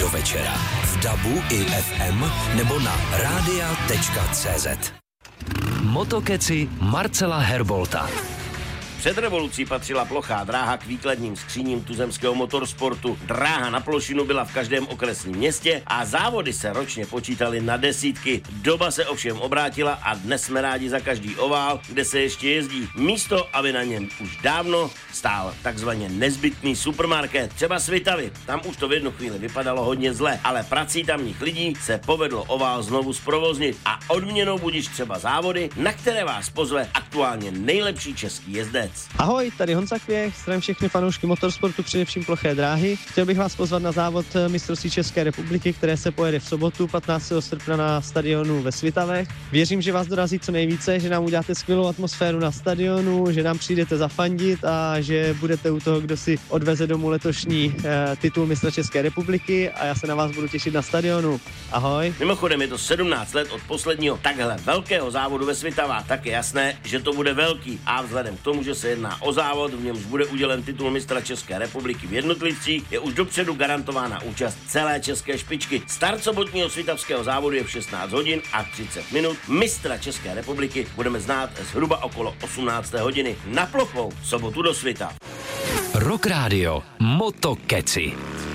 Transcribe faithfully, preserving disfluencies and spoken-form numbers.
do večera. V dabu i ef em nebo na rádia tečka cé zet. Motokeci Marcela Herbolta. Před revolucí patřila plochá dráha k výkladním skříním tuzemského motorsportu. Dráha na plošinu byla v každém okresním městě a závody se ročně počítaly na desítky. Doba se ovšem obrátila a dnes jsme rádi za každý ovál, kde se ještě jezdí. Místo, aby na něm už dávno stál takzvaně nezbytný supermarket. Třeba Svitavy, tam už to v jednu chvíli vypadalo hodně zle, ale prací tamních lidí se povedlo ovál znovu zprovoznit a odměnou budiš třeba závody, na které vás pozve aktuálně nejlepší český jezdec. Ahoj, tady Honza Kvěch, zdravím všechny fanoušky motorsportu, především ploché dráhy. Chtěl bych vás pozvat na závod mistrovství České republiky, které se pojede v sobotu patnáctého srpna na stadionu ve Svitavech. Věřím, že vás dorazí co nejvíce, že nám uděláte skvělou atmosféru na stadionu, že nám přijdete zafandit a že budete u toho, kdo si odveze domů letošní eh, titul mistra České republiky a já se na vás budu těšit na stadionu. Ahoj. Mimochodem je to sedmnáct let od posledního takhle velkého závodu ve Svitavách, tak je jasné, že to bude velký a vzhledem k tomu, že se jedná o závod, v němž bude udělen titul mistra České republiky v jednotlivcích, je už dopředu garantována účast celé české špičky. Start sobotního svitavského závodu je v šestnáct hodin a třicet minut. Mistra České republiky budeme znát zhruba okolo osmnácté hodiny. Na plochou sobotu do Svitav. Rock Radio Motokeci.